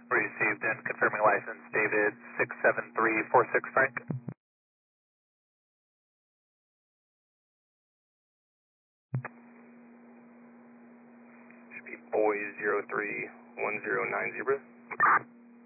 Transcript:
Received and confirming license David 67346 Frank. Should be boy 031090.